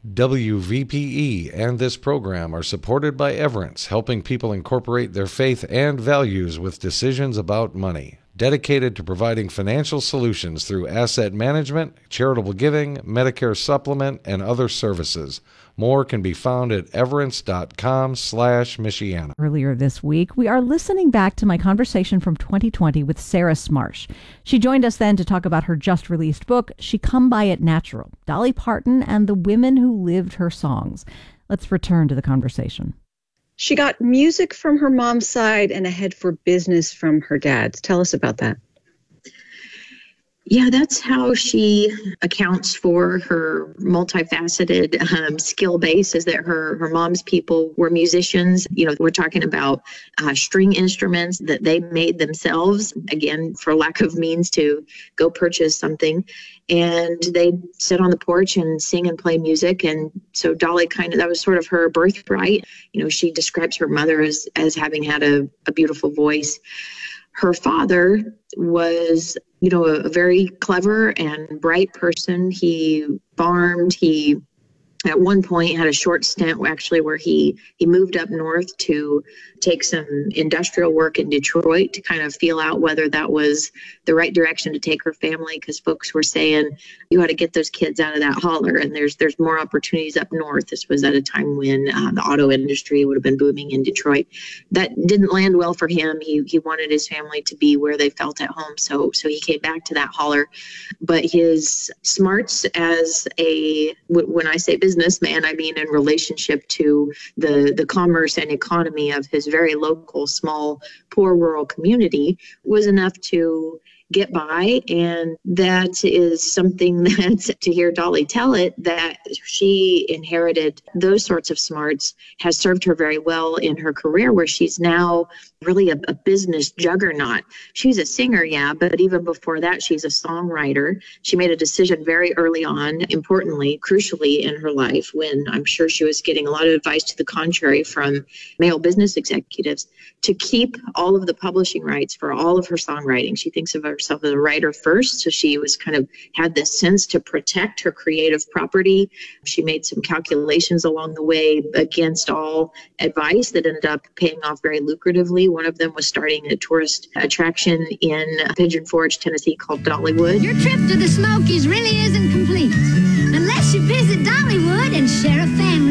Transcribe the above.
WVPE and this program are supported by Everence, helping people incorporate their faith and values with decisions about money. Dedicated to providing financial solutions through asset management, charitable giving, Medicare supplement, and other services. More can be found at everence.com/Michiana. Earlier this week, we are listening back to my conversation from 2020 with Sarah Smarsh. She joined us then to talk about her just-released book, She Come By It Natural, Dolly Parton and the Women Who Lived Her Songs. Let's return to the conversation. She got music from her mom's side and a head for business from her dad's. Tell us about that. Yeah, that's how she accounts for her multifaceted skill base, is that her mom's people were musicians. You know, we're talking about string instruments that they made themselves, again, for lack of means to go purchase something. And they'd sit on the porch and sing and play music. And so Dolly that was sort of her birthright. You know, she describes her mother as having had a beautiful voice. Her father was, you know, a very clever and bright person. He farmed. He, at one point, had a short stint actually where he moved up north to take some industrial work in Detroit to kind of feel out whether that was the right direction to take her family, because folks were saying, you ought to get those kids out of that holler, and there's more opportunities up north. This was at a time when the auto industry would have been booming in Detroit. That didn't land well for him. He wanted his family to be where they felt at home, so he came back to that holler. But his smarts as when I say businessman, I mean in relationship to the commerce and economy of his very local, small, poor rural community, was enough to get by. And that is something that, to hear Dolly tell it, that she inherited those sorts of smarts has served her very well in her career, where she's now really a business juggernaut. She's a singer, yeah, but even before that, she's a songwriter. She made a decision very early on, importantly, crucially in her life, when I'm sure she was getting a lot of advice to the contrary from male business executives, to keep all of the publishing rights for all of her songwriting. She thinks of herself as a writer first, so she was had this sense to protect her creative property. She made some calculations along the way against all advice that ended up paying off very lucratively. One of them was starting a tourist attraction in Pigeon Forge, Tennessee, called Dollywood. Your trip to the Smokies really isn't complete.